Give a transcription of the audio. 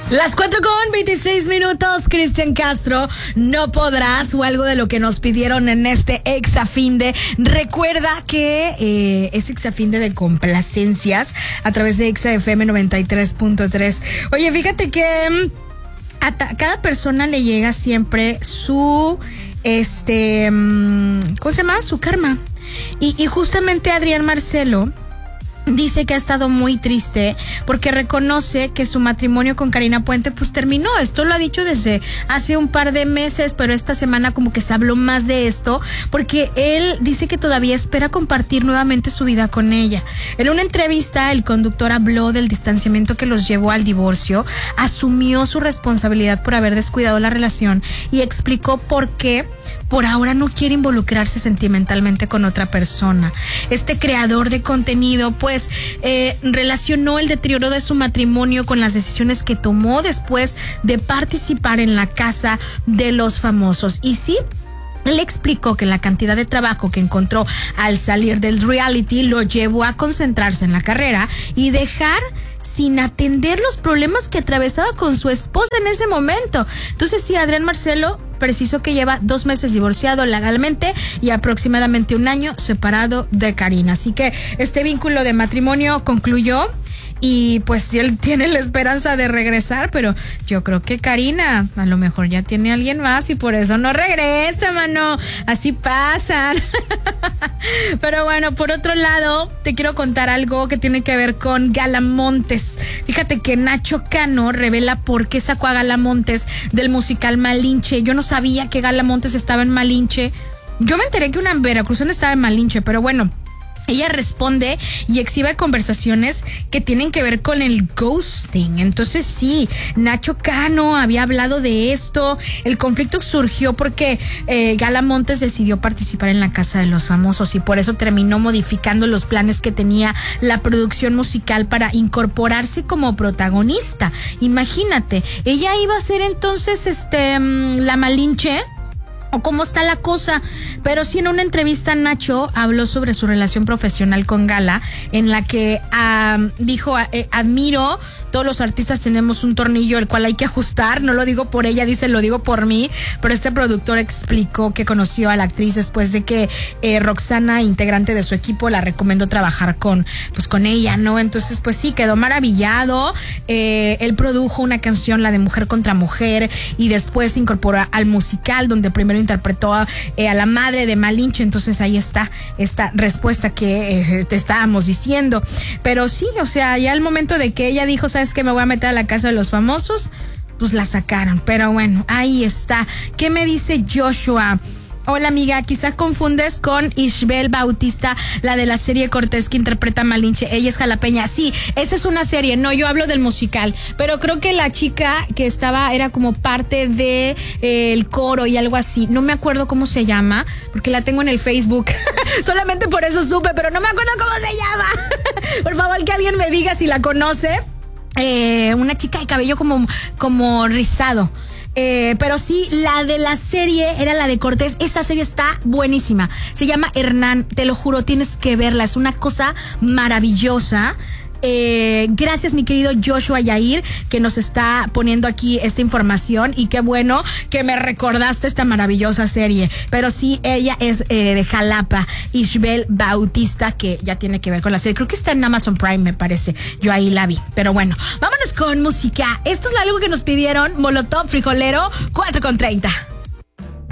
Las 4:26, Cristian Castro, no podrás, o algo de lo que nos pidieron en este Exafinde. Recuerda que es Exafinde de complacencias a través de XFM 93.3. Oye, fíjate que a cada persona le llega siempre su, ¿cómo se llama? Su karma. Y justamente Adrián Marcelo dice que ha estado muy triste porque reconoce que su matrimonio con Karina Puente pues terminó. Esto lo ha dicho desde hace un par de meses, pero esta semana como que se habló más de esto porque él dice que todavía espera compartir nuevamente su vida con ella. En una entrevista el conductor habló del distanciamiento que los llevó al divorcio, asumió su responsabilidad por haber descuidado la relación y explicó por qué por ahora no quiere involucrarse sentimentalmente con otra persona. Este creador de contenido pues relacionó el deterioro de su matrimonio con las decisiones que tomó después de participar en la Casa de los Famosos. Y sí, le explicó que la cantidad de trabajo que encontró al salir del reality lo llevó a concentrarse en la carrera y dejar sin atender los problemas que atravesaba con su esposa en ese momento. Entonces sí, Adrián Marcelo precisó que lleva 2 meses divorciado legalmente y aproximadamente 1 año separado de Karina. Así que este vínculo de matrimonio concluyó y pues él tiene la esperanza de regresar, pero yo creo que Karina a lo mejor ya tiene a alguien más y por eso no regresa, mano. Así pasan. Pero bueno, por otro lado, te quiero contar algo que tiene que ver con Gala Montes. Fíjate que Nacho Cano revela por qué sacó a Gala Montes del musical Malinche. Yo no sabía que Gala Montes estaba en Malinche. Yo me enteré que una veracruzana estaba en Malinche, pero bueno, ella responde y exhibe conversaciones que tienen que ver con el ghosting. Entonces sí, Nacho Cano había hablado de esto. El conflicto surgió porque Gala Montes decidió participar en la Casa de los Famosos y por eso terminó modificando los planes que tenía la producción musical para incorporarse como protagonista. Imagínate, ella iba a ser entonces la Malinche, o cómo está la cosa, pero sí en una entrevista Nacho habló sobre su relación profesional con Gala, en la que dijo, admiro, todos los artistas tenemos un tornillo el cual hay que ajustar, no lo digo por ella, dice, lo digo por mí, pero este productor explicó que conoció a la actriz después de que Roxana, integrante de su equipo, la recomendó trabajar con ella, ¿no? Entonces pues sí, quedó maravillado. Él produjo una canción, la de Mujer contra Mujer, y después se incorporó al musical donde primero interpretó a la madre de Malinche. Entonces ahí está esta respuesta que te estábamos diciendo. Pero sí, o sea, ya al momento de que ella dijo, ¿sabes qué? Me voy a meter a la Casa de los Famosos, pues la sacaron. Pero bueno, ahí está. ¿Qué me dice Joshua? Hola amiga, quizás confundes con Isabel Bautista, la de la serie Cortés que interpreta a Malinche. Ella es jalapeña. Sí, esa es una serie, no, yo hablo del musical. Pero creo que la chica que estaba era como parte de el coro y algo así. No me acuerdo cómo se llama, porque la tengo en el Facebook. Solamente por eso supe, pero no me acuerdo cómo se llama. Por favor, que alguien me diga si la conoce. Una chica de cabello como rizado. Pero sí, la de la serie era la de Cortés. Esa serie está buenísima. Se llama Hernán, te lo juro, tienes que verla. Es una cosa maravillosa. Gracias mi querido Joshua Yair, que nos está poniendo aquí esta información, y qué bueno que me recordaste esta maravillosa serie. Pero sí, ella es de Jalapa, Isabel Bautista, que ya tiene que ver con la serie. Creo que está en Amazon Prime, me parece. Yo ahí la vi. Pero bueno, vámonos con música. Esto es algo que nos pidieron. Molotov Frijolero, 4:30.